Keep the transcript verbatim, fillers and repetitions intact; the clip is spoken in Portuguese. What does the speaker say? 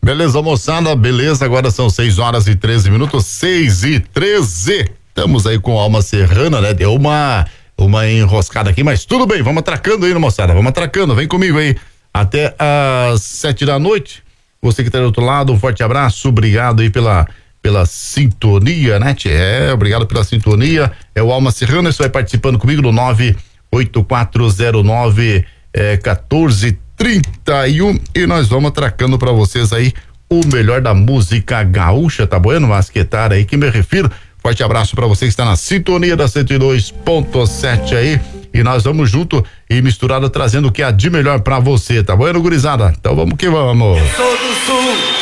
Beleza, moçada, beleza, agora são seis horas e treze minutos, seis e treze. Estamos aí com a Alma Serrana, né? Deu uma, uma enroscada aqui, mas tudo bem, vamos atracando aí, moçada, vamos atracando, vem comigo aí até às sete da noite. Você que tá do outro lado, um forte abraço, obrigado aí pela, pela sintonia, né? É, obrigado pela sintonia. É o Alma Serrana, você vai participando comigo no nove oito quatro zero nove é, quatorze trinta e um e nós vamos atracando pra vocês aí o melhor da música gaúcha, tá bueno? Masquetar aí que me refiro. Forte abraço pra você que está na sintonia da cento e dois ponto sete aí e nós vamos junto e misturado trazendo o que há de melhor pra você, tá bueno, gurizada? Então vamos que vamos. Eu sou do sul.